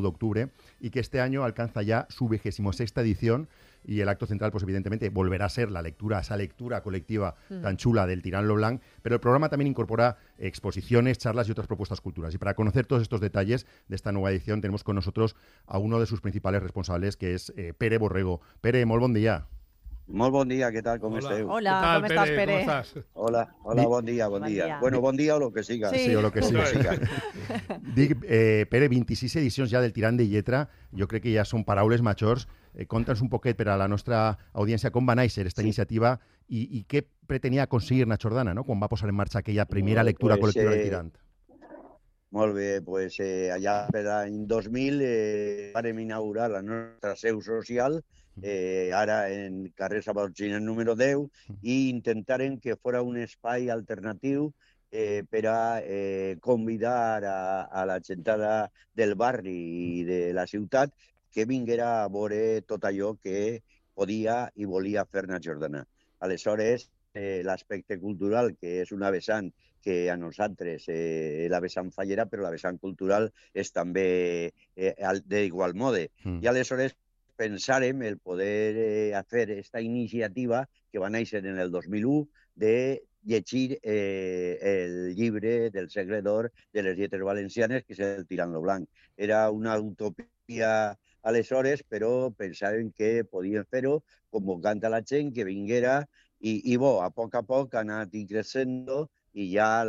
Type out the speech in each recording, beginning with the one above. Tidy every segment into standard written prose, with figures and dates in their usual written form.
de octubre y que este año alcanza ya su 26ª edición. Y el acto central, pues evidentemente, volverá a ser esa lectura colectiva tan chula del Tirant lo Blanc, pero el programa también incorpora exposiciones, charlas y otras propuestas culturales. Y para conocer todos estos detalles de esta nueva edición, tenemos con nosotros a uno de sus principales responsables, que es Pere Borrego. Pere, molt bon dia. Molt bon dia, què tal, com esteu? Hola, com estàs, Pere? Hola, bon dia. Bueno, bon dia o lo que siga. Sí, o lo que siga. Dic, Pere, 26 edicions ja del Tirant de Lletra, jo crec que ja són paraules majors. Conta'ns un poquet per a la nostra audiència com va néixer aquesta iniciativa i què pretenia aconseguir na Jordana, no?, quan va posar en marxa aquella primera lectura col·lectiva del Tirant. Molt bé, doncs allà per l'any 2000 vam inaugurar la nostra seu social, ara en carrer Sabalgina número 10, i intentaren que fos un espai alternatiu per a convidar a la gentada del barri i de la ciutat que vinguera a veure tot allò que podia i volia fer na Jordana. Aleshores, l'aspecte cultural, que és una vessant que a nosaltres la vessant fallera, però la vessant cultural és també d'igual mode. I aleshores pensàrem el poder fer aquesta iniciativa que va néixer en el 2001 de llegir el llibre del segle d'or de les lletres valencianes, que és el Tirant lo Blanc. Era una utopia aleshores, però pensàvem que podíem fer-ho convocant a la gent que vinguera i a poc ha anat creixent i ja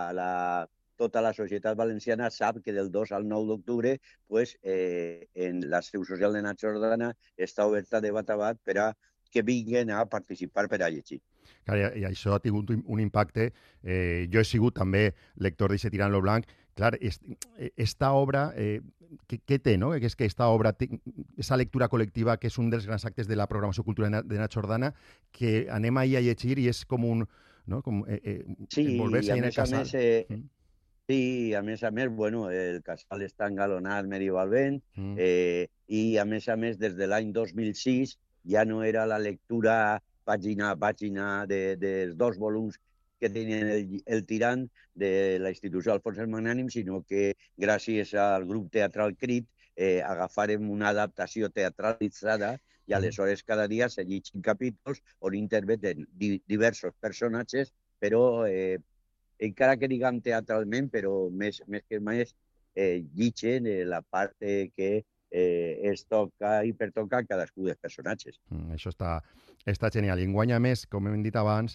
tota la societat valenciana sap que del 2 al 9 d'octubre en la seu social de na Jordana està oberta de bat a bat per a que vinguin a participar per a llegir. Clar, i això ha tingut un impacte. Jo he sigut també lector d'aquest Tirant lo Blanc. Clar, esta obra, què té, no? Que és que esta obra, aquesta lectura col·lectiva, que és un dels grans actes de la programació cultural de na Jordana, que anem ahir a llegir i és com un... no? Com envolver-se en el casal. Sí, a més, bueno, el casal està engalonat medievalment i, a més, des de l'any 2006 ja no era la lectura pàgina a pàgina dels 2 volums que tenien el Tirant de la institució Alfons el Magnànim, sinó que gràcies al grup teatral Crit agafarem una adaptació teatralitzada i aleshores cada dia se llegeixen capítols on intervenen diversos personatges, però encara que diguem teatralment, però més que més llegeixen la part que es toca i pertoca a cadascú dels personatges. Això està genial. I enguany, a més, com hem dit abans,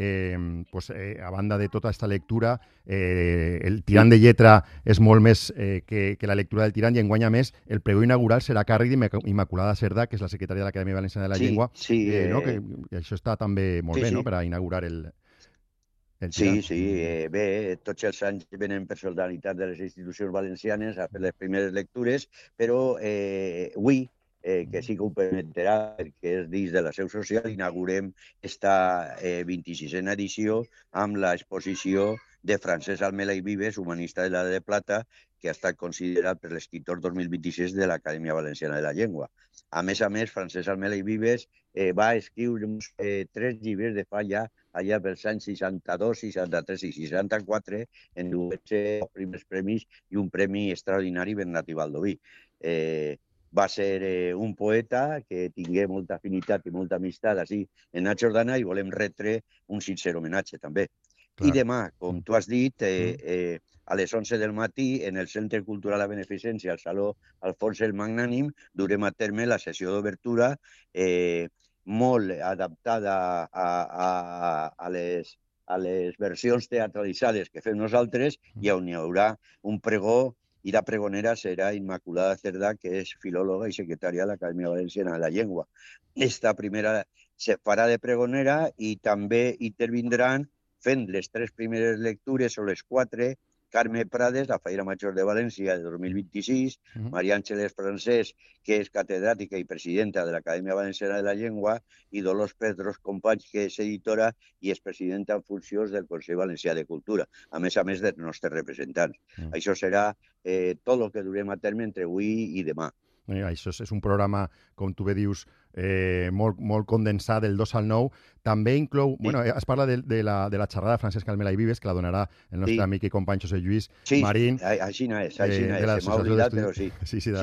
a banda de tota aquesta lectura, el Tirant de Lletra és molt més que la lectura del Tirant, i enguany, a més, el pregó inaugural serà a càrrec d'Immaculada Cerdà, que és la secretària de l'Acadèmia Valenciana de la Llengua. Que això està també molt bé, no?, per a inaugurar el Tirant. Sí. Bé, tots els anys venen per solidaritat de les institucions valencianes a fer les primeres lectures, però avui, que sí que ho permetrà, perquè és dins de la seu social, inaugurem esta 26a edició amb l'exposició de Francesc Almela i Vives, humanista de l'Edat de Plata, que ha estat considerat per l'escriptor 2026 de l'Acadèmia Valenciana de la Llengua. A més, Francesc Almela i Vives va escriure 3 llibres de fa ja allà pels anys 62, 63 i 64, en els primers premis i un premi extraordinari Bernat i Baldoví. Va ser un poeta que tingué molta afinitat i molta amistat així en na Jordana i volem retre un sincer homenatge també. I demà, com tu has dit, a les 11 del matí, en el Centre Cultural a Beneficència, al Saló Alfons el Magnànim, durem a terme la sessió d'obertura molt adaptada a les versions teatralitzades que fem nosaltres i on hi haurà un pregó, i la pregonera serà Immaculada Cerdà, que és filòloga i secretària de l'Acadèmia Valenciana de la Llengua. Esta primera se farà de pregonera i també intervindran fent les 3 primeres lectures o les 4, Carme Prades, la Fallera Major de València de 2026, Maria Àngeles Francesc, que és catedràtica i presidenta de l'Acadèmia Valenciana de la Llengua, i Dolors Pedros Companys, que és editora i és presidenta en funcions del Consell Valencià de Cultura, a més dels nostres representants. Això serà tot el que durem a terme entre avui i demà. Això és un programa, com tu bé dius, molt condensat del 2 al 9. També inclou, es parla de la xerrada de Francesc Almela i Vives, que la donarà el nostre amic i company José Lluís Marín. Així no és, m'ha oblidat, però sí.